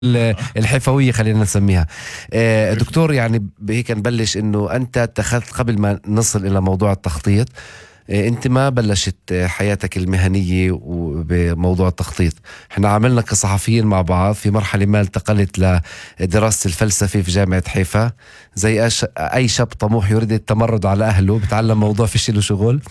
الحفوية خلينا نسميها. دكتور، يعني هيك نبلش إنه أنت اتخذت قبل ما نصل إلى موضوع التخطيط، انت ما بلشت حياتك المهنية بموضوع التخطيط. احنا عملنا كصحفيين مع بعض في مرحلة ما انتقلت لدراسة الفلسفة في جامعة حيفا زي اي شاب طموح يريد التمرد على اهله، بتعلم موضوع فيش له شغل.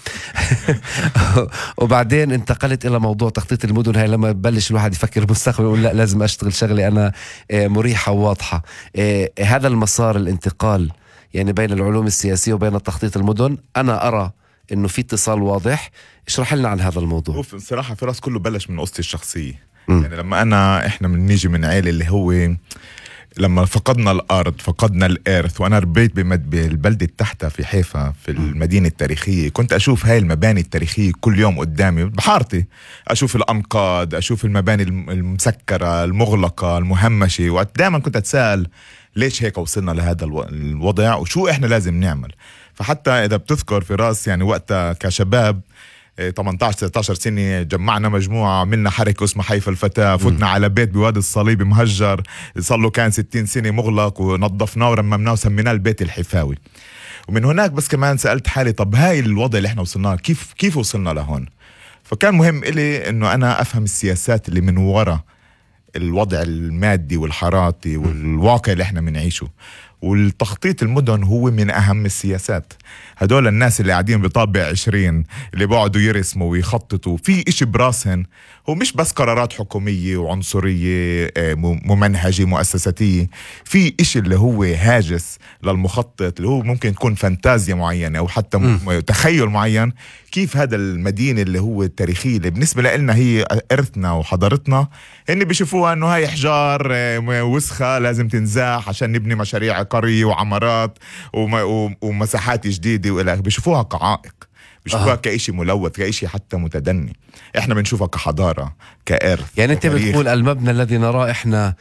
وبعدين انتقلت الى موضوع تخطيط المدن. هاي لما ببلش الواحد يفكر بالمستقبل يقول لا، لازم اشتغل شغلة انا مريحة وواضحة. هذا المسار الانتقال يعني بين العلوم السياسية وبين التخطيط المدن، انا ارى انه في اتصال واضح. اشرح لنا عن هذا الموضوع. بصراحة فراس كله بلش من قصتي الشخصية. يعني لما احنا بنيجي من عائلة اللي هو لما فقدنا الارض فقدنا الارث، وانا ربيت بالبلدة تحتها في حيفا في المدينة التاريخية. كنت اشوف هاي المباني التاريخية كل يوم قدامي بحارتي، اشوف الانقاض، اشوف المباني المسكرة المغلقة المهمشة، ودائما كنت اتساءل ليش هيك وصلنا لهذا الوضع وشو احنا لازم نعمل. فحتى إذا بتذكر في راس يعني وقتها كشباب 18-19 سنة جمعنا مجموعة، عملنا حركة اسمها حيفا الفتاة، فتنا على بيت بوادي الصليب مهجر صار له كان 60 سنة مغلق، ونظفناه ورممناه وسميناه البيت الحفاوي. ومن هناك بس كمان سألت حالي طب هاي الوضع اللي احنا وصلناه كيف وصلنا لهون. فكان مهم إلي إنه أنا أفهم السياسات اللي من وراء الوضع المادي والحاراتي والواقع اللي احنا بنعيشه. والتخطيط المدن هو من أهم السياسات. هدول الناس اللي قاعدين بطابع 20 اللي بقعدوا يرسموا ويخططوا في إشي براسهن، هو مش بس قرارات حكومية وعنصرية ممنهجة مؤسساتية، في إشي اللي هو هاجس للمخطط اللي هو ممكن تكون فانتازيا معينة أو حتى تخيل معين. كيف هذا المدينة اللي هو التاريخية اللي بالنسبة لنا هي إرثنا وحضارتنا، هن بيشوفوها إنه هاي إحجار وسخة لازم تنزاح عشان نبني مشاريع قرية وعمارات ومساحات جديدة وإلى آخره. بيشوفوها كعائق، بيشوفوها كإشي ملوث، كإشي حتى متدني. إحنا بنشوفها كحضارة كإرث. يعني أنت بتقول المبنى الذي نراه إحنا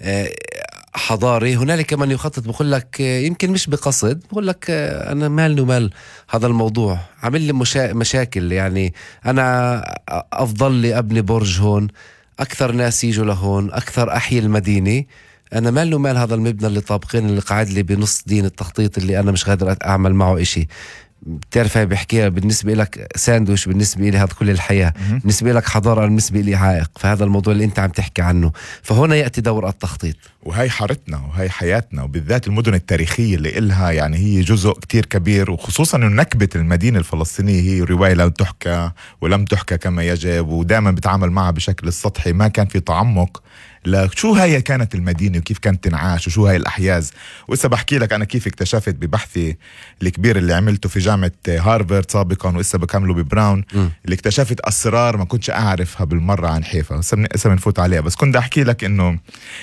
حضاري، هنالك من يخطط بقول لك يمكن مش بقصد، بقول لك أنا مالي ومال هذا الموضوع، عمل لي مشاكل. يعني أنا أفضل لي أبني برج هون، أكثر ناس يجوا لهون، أكثر أحيي المدينة. أنا مالي ومال هذا المبنى اللي طابقين اللي قاعد لي بنص دين التخطيط اللي أنا مش قادر أعمل معه إشي. بتعرف هاي بحكيها بالنسبة لك ساندويش، بالنسبة لي هذا كل الحياة، بالنسبة لك حضارة، بالنسبة لي عائق. فهذا الموضوع اللي انت عم تحكي عنه، فهنا يأتي دور التخطيط. وهي حارتنا وهي حياتنا، وبالذات المدن التاريخية اللي إلها يعني هي جزء كتير كبير. وخصوصا إنه نكبة المدينة الفلسطينية هي رواية لم تحكى ولم تحكى كما يجب، ودائما بتعامل معها بشكل السطحي، ما كان في تعمق شو هي كانت المدينة وكيف كانت تنعاش وشو هاي الأحياز. وإسا بحكي لك أنا كيف اكتشفت ببحثي الكبير اللي عملته في جامعة هارفارد سابقا وإسا بكمله ببراون، اللي اكتشفت أسرار ما كنتش أعرفها بالمرة عن حيفا. إسا بنفوت عليها، بس كنت أحكي لك إنه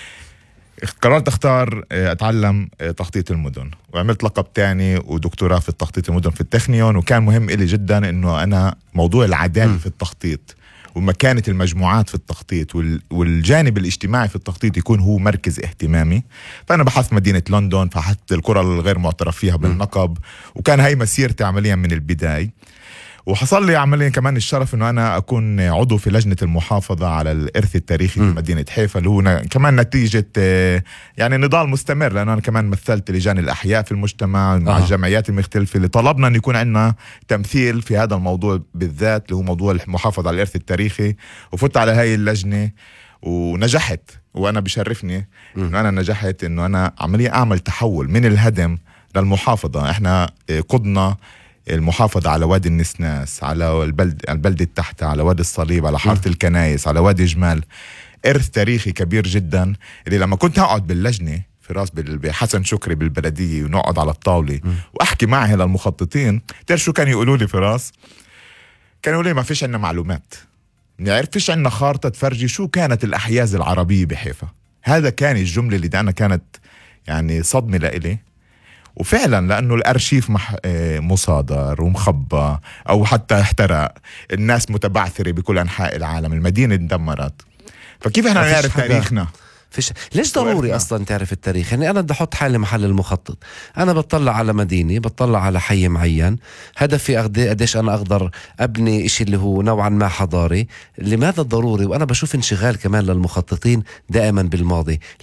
قررت أختار أتعلم تخطيط المدن، وعملت لقب تاني ودكتوراه في التخطيط المدن في التكنيون. وكان مهم إلي جدا إنه أنا موضوع العدالة في التخطيط ومكانة المجموعات في التخطيط والجانب الاجتماعي في التخطيط يكون هو مركز اهتمامي. فأنا بحثت مدينة لندن، فحثت القرى الغير معترف فيها بالنقب، وكان هاي مسيرتي عمليا من البداية. وحصل لي عمليا كمان الشرف انه انا اكون عضو في لجنة المحافظة على الارث التاريخي في مدينة حيفا، اللي هو كمان نتيجة يعني نضال مستمر، لانه انا كمان مثلت لجان الاحياء في المجتمع مع الجمعيات المختلفة اللي طلبنا ان يكون عندنا تمثيل في هذا الموضوع بالذات اللي هو موضوع المحافظة على الارث التاريخي. وفت على هاي اللجنة ونجحت، وانا بشرفني انه انا نجحت انه انا عمليا اعمل تحول من الهدم للمحافظة. احنا قضنا المحافظة على وادي النسناس، على البلدة تحت، على وادي الصليب، على حارة الكنايس، على وادي جمال. إرث تاريخي كبير جدا اللي لما كنت أقعد باللجنة في راس بحسن شكري بالبلدية ونقعد على الطاولة وأحكي معه للمخططين، تعرف شو كانوا يقولوا لي في راس؟ كانوا يقولوا لي ما فيش عنا معلومات، نعرف فيش عنا خارطة تفرجي شو كانت الأحياز العربية بحيفا. هذا كان الجملة اللي أنا كانت يعني صدمة لإلي. وفعلا لأنه الأرشيف مصادر ومخبى أو حتى احترق، الناس متبعثرة بكل أنحاء العالم، المدينة اندمرت. فكيف احنا نعرف تاريخنا؟ ليش ضروري وإحنا. أصلا تعرف التاريخ؟ يعني أنا بدي أحط حالي محل المخطط. أنا بطلع على مدينة، بطلع على حي معين، هدفي قديش أنا أقدر أبني إشي اللي هو نوعا ما حضاري. لماذا ضروري؟ وأنا بشوف انشغال كمان للمخططين دائما بالماضي.